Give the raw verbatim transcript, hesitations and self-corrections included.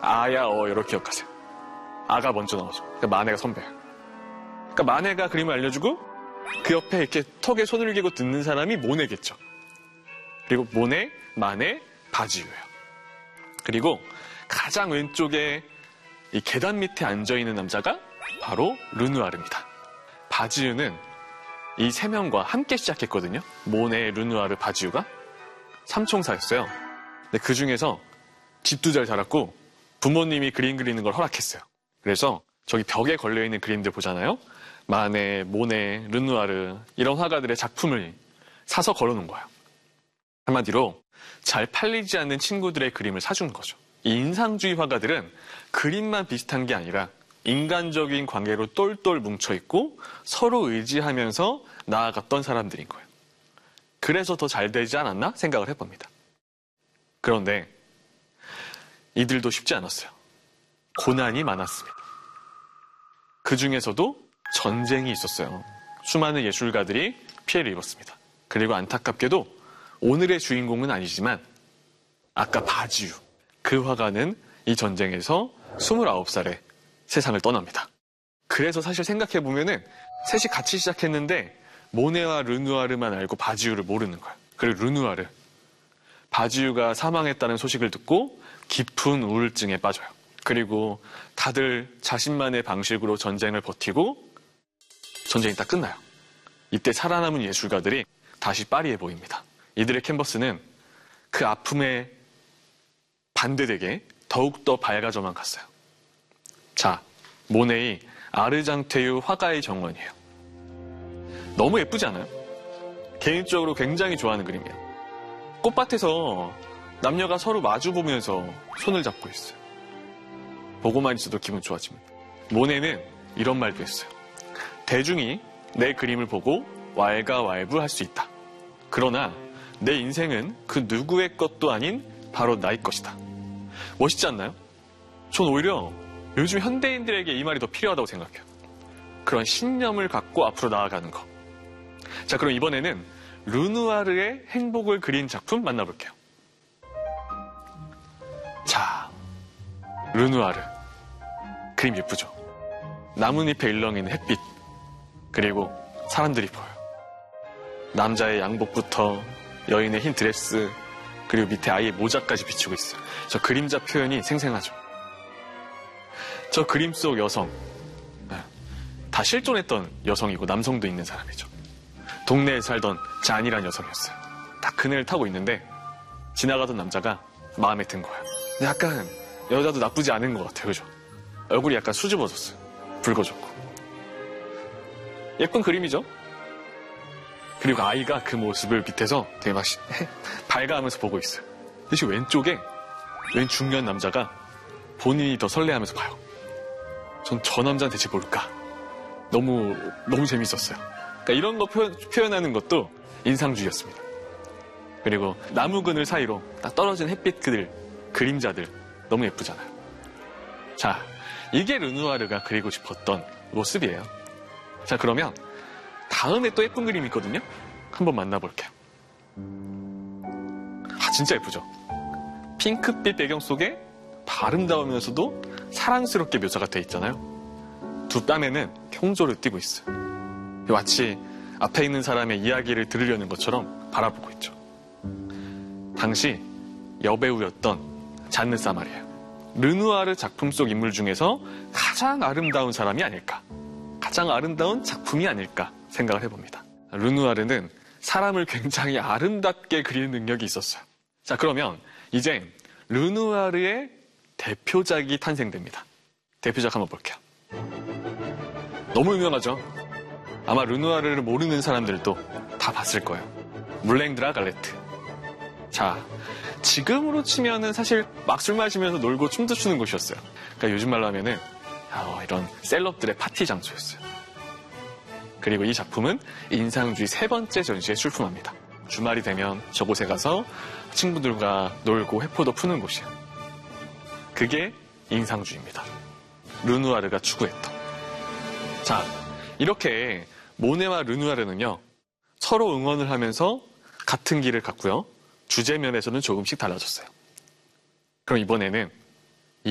아야, 어, 이렇게 기억하세요. 아가 먼저 나오죠. 그러니까 마네가 선배예요. 그러니까 마네가 그림을 알려주고 그 옆에 이렇게 턱에 손을 기고 듣는 사람이 모네겠죠. 그리고 모네, 마네, 바지유예요. 그리고 가장 왼쪽에 이 계단 밑에 앉아있는 남자가 바로 르누아르입니다. 바지유는 이 세 명과 함께 시작했거든요. 모네, 르누아르, 바지유가 삼총사였어요. 근데 그 중에서 집도 잘 살았고 부모님이 그림 그리는 걸 허락했어요. 그래서 저기 벽에 걸려있는 그림들 보잖아요. 마네, 모네, 르누아르 이런 화가들의 작품을 사서 걸어놓은 거예요. 한마디로 잘 팔리지 않는 친구들의 그림을 사준 거죠. 이 인상주의 화가들은 그림만 비슷한 게 아니라 인간적인 관계로 똘똘 뭉쳐있고 서로 의지하면서 나아갔던 사람들인 거예요. 그래서 더 잘 되지 않았나 생각을 해봅니다. 그런데 이들도 쉽지 않았어요. 고난이 많았습니다. 그 중에서도 전쟁이 있었어요. 수많은 예술가들이 피해를 입었습니다. 그리고 안타깝게도 오늘의 주인공은 아니지만 아까 바지유, 그 화가는 이 전쟁에서 스물아홉 살에 세상을 떠납니다. 그래서 사실 생각해보면은 셋이 같이 시작했는데 모네와 르누아르만 알고 바지유를 모르는 거예요. 그리고 르누아르, 바지유가 사망했다는 소식을 듣고 깊은 우울증에 빠져요. 그리고 다들 자신만의 방식으로 전쟁을 버티고 전쟁이 딱 끝나요. 이때 살아남은 예술가들이 다시 파리에 모입니다. 이들의 캔버스는 그 아픔에 반대되게 더욱더 밝아져만 갔어요. 자, 모네의 아르장테유 화가의 정원이에요. 너무 예쁘지 않아요? 개인적으로 굉장히 좋아하는 그림이에요. 꽃밭에서 남녀가 서로 마주보면서 손을 잡고 있어요. 보고만 있어도 기분 좋아집니다. 모네는 이런 말도 했어요. 대중이 내 그림을 보고 왈가왈부할 수 있다. 그러나 내 인생은 그 누구의 것도 아닌 바로 나의 것이다. 멋있지 않나요? 전 오히려 요즘 현대인들에게 이 말이 더 필요하다고 생각해요. 그런 신념을 갖고 앞으로 나아가는 거. 자, 그럼 이번에는 르누아르의 행복을 그린 작품 만나볼게요. 자, 르누아르. 그림 예쁘죠? 나뭇잎에 일렁이는 햇빛. 그리고 사람들이 보여요. 남자의 양복부터 여인의 흰 드레스, 그리고 밑에 아이의 모자까지 비추고 있어요. 저 그림자 표현이 생생하죠. 저 그림 속 여성, 다 실존했던 여성이고 남성도 있는 사람이죠. 동네에 살던 잔이란 여성이었어요. 딱 그네를 타고 있는데 지나가던 남자가 마음에 든 거예요. 근데 약간 여자도 나쁘지 않은 것 같아요. 그죠? 얼굴이 약간 수줍어졌어요. 붉어졌고. 예쁜 그림이죠? 그리고 아이가 그 모습을 밑에서 되게 막 발가하면서 보고 있어요. 대신 왼쪽에 웬 중년 남자가 본인이 더 설레하면서 봐요. 전 저 남자는 대체 뭘까? 너무 너무 재밌었어요. 그러니까 이런 거 표현, 표현하는 것도 인상주의였습니다. 그리고 나무 그늘 사이로 딱 떨어진 햇빛 그들, 그림자들 너무 예쁘잖아요. 자, 이게 르누아르가 그리고 싶었던 모습이에요. 자, 그러면 다음에 또 예쁜 그림이 있거든요. 한번 만나볼게요. 아, 진짜 예쁘죠? 핑크빛 배경 속에 아름다우면서도 사랑스럽게 묘사가 돼 있잖아요. 두 땀에는 형조를 띠고 있어요. 마치 앞에 있는 사람의 이야기를 들으려는 것처럼 바라보고 있죠. 당시 여배우였던 잔느 사마리에요. 르누아르 작품 속 인물 중에서 가장 아름다운 사람이 아닐까, 가장 아름다운 작품이 아닐까 생각을 해봅니다. 르누아르는 사람을 굉장히 아름답게 그리는 능력이 있었어요. 자, 그러면 이제 르누아르의 대표작이 탄생됩니다. 대표작 한번 볼게요. 너무 유명하죠? 아마 르누아르를 모르는 사람들도 다 봤을 거예요. 물랭드라 갈레트. 자, 지금으로 치면은 사실 막 술 마시면서 놀고 춤도 추는 곳이었어요. 그러니까 요즘 말로 하면은 아, 이런 셀럽들의 파티 장소였어요. 그리고 이 작품은 인상주의 세 번째 전시에 출품합니다. 주말이 되면 저곳에 가서 친구들과 놀고 회포도 푸는 곳이에요. 그게 인상주의입니다. 르누아르가 추구했던. 자, 이렇게 모네와 르누아르는요, 서로 응원을 하면서 같은 길을 갔고요. 주제면에서는 조금씩 달라졌어요. 그럼 이번에는